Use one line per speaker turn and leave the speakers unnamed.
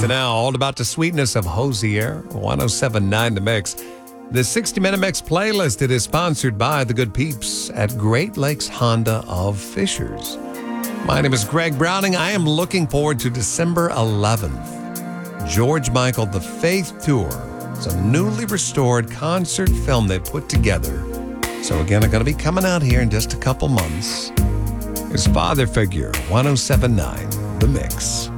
to now. All about the sweetness of Hosier, 107.9 The Mix. The 60-Minute Mix playlist, it is sponsored by the good peeps at Great Lakes Honda of Fishers. My name is Greg Browning. I am looking forward to December 11th. George Michael, The Faith Tour. It's a newly restored concert film they put together. So again, I'm going to be coming out here in just a couple months. His father figure, 107.9 The Mix.